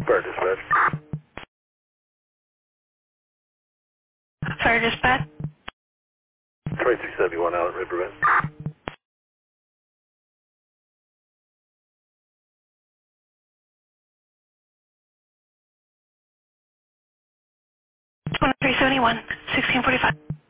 Fire dispatch. Fire dispatch. 2371 out at Riverbend. 2371, 1645.